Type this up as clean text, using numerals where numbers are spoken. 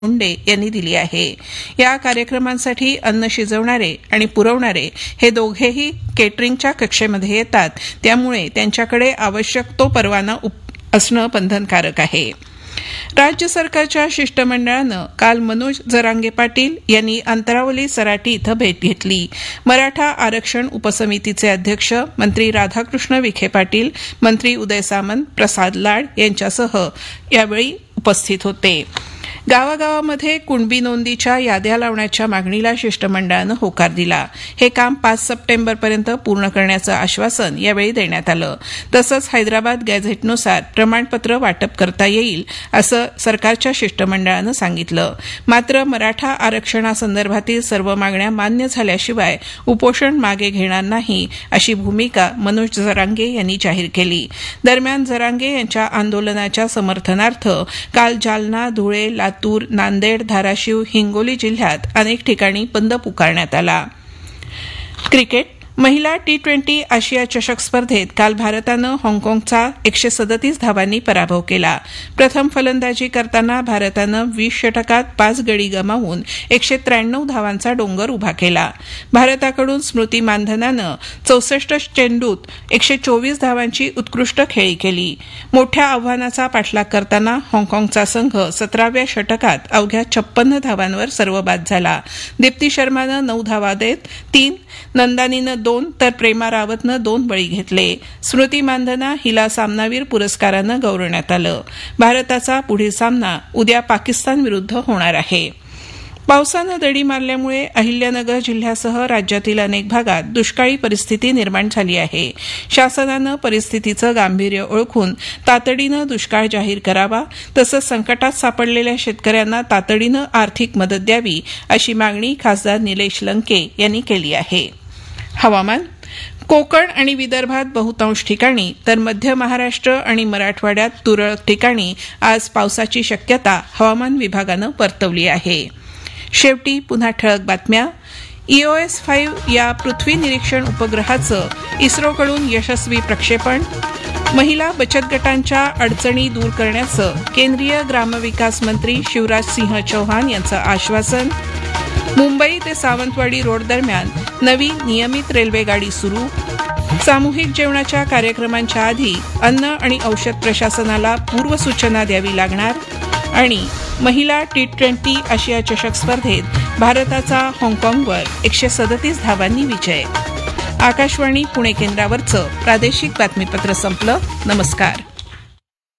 मुंडे यांनी दिली आहे. या कार्यक्रमांसाठी अन्न शिजवणारे आणि पुरवणारे हे दोघेही केटरिंगच्या कक्षेमध्ये येतात, त्यामुळे त्यांच्याकडे आवश्यक तो परवाना असणं बंधनकारक आहे. राज्य सरकारच्या शिष्टमंडळानं काल मनोज जरांगे पाटील यांनी अंतरावली सराटी इथं भेट घेतली. मराठा आरक्षण उपसमितीचे अध्यक्ष मंत्री राधाकृष्ण विखे पाटील, मंत्री उदय सामंत, प्रसाद लाड यांच्यासह यावेळी उपस्थित होते. गावागावामध्ये कुणबी नोंदीच्या याद्या लावण्याच्या मागणीला शिष्टमंडळानं होकार दिला. हे काम 5 सप्टेंबरपर्यंत पूर्ण करण्याचं आश्वासन यावेळी देण्यात आलं. तसंच हैदराबाद गॅझेटनुसार प्रमाणपत्र वाटप करता येईल असं सरकारच्या शिष्टमंडळानं सांगितलं. मात्र मराठा आरक्षणासंदर्भातील सर्व मागण्या मान्य झाल्याशिवाय उपोषण मागे घेणार नाही अशी भूमिका मनोज जरांगे यांनी जाहीर केली. दरम्यान जरांगे यांच्या आंदोलनाच्या समर्थनार्थ काल जालना, धुळे, लातूर, नांदेड, धाराशिव, हिंगोली जिल्ह्यात अनेक ठिकाणी बंद पुकारण्यात आला. क्रिकेट महिला T20 आशिया चषक स्पर्धेत काल भारतानं हाँगकाँगचा 137 धावांनी पराभव केला. प्रथम फलंदाजी करताना भारतानं 20 षटकात 5 गडी गमावून 193 धावांचा डोंगर उभा केला. भारताकडून स्मृती मानधनानं 64 चेंडूत 124 धावांची उत्कृष्ट खेळी केली. मोठ्या आव्हानाचा पाठलाग करताना हाँगकाँगचा संघ 17व्या षटकात अवघ्या 56 धावांवर सर्वबाद झाला. दीप्ती शर्मानं 9 धावा देत 3, नंदानीनं 2 तर प्रेमा रावतनं 2 बळी घेतले. स्मृती मानधना हिला सामनावीर पुरस्कारानं गौरवण्यात आलं. भारताचा पुढील सामना उद्या पाकिस्तान विरुद्ध होणार आहे. पावसानं दडी मारल्यामुळे अहिल्यानगर जिल्ह्यासह राज्यातील अनेक भागात दुष्काळी परिस्थिती निर्माण झाली आहे. शासनानं परिस्थितीचं गांभीर्य ओळखून तातडीनं दुष्काळ जाहीर करावा, तसंच संकटात सापडलेल्या शेतकऱ्यांना तातडीनं आर्थिक मदत द्यावी अशी मागणी खासदार निलेश लंके यांनी केली आहे. हवामान. कोकण आणि विदर्भात बहुतांश ठिकाणी तर मध्य महाराष्ट्र आणि मराठवाड्यात तुरळक ठिकाणी आज पावसाची शक्यता हवामान विभागानं वर्तवली आहे. शेवटी पुन्हा ठळक बातम्या. EOS-5 या पृथ्वी निरीक्षण उपग्रहाचं इस्रोकडून यशस्वी प्रक्षेपण. महिला बचत गटांच्या अडचणी दूर करण्याचं केंद्रीय ग्रामविकास मंत्री शिवराज सिंह चौहान यांचं आश्वासन. मुंबई ते सावंतवाडी रोड दरम्यान नवी नियमित रेल्वेगाडी सुरू. सामूहिक जेवणाच्या कार्यक्रमांच्या आधी अन्न आणि औषध प्रशासनाला पूर्वसूचना द्यावी लागणार. आणि महिला T20 आशिया चषक स्पर्धेत भारताचा हाँगकाँगवर 137 धावांनी विजय. आकाशवाणी पुणे केंद्रावरचं प्रादेशिक बातमीपत्र संपलं. नमस्कार.